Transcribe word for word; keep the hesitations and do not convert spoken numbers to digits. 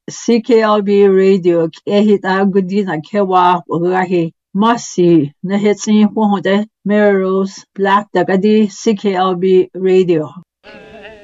C K L B radio ehita gudina kewa urahi masi nahetsi wohode Melrose Black Dagadi C K L B radio.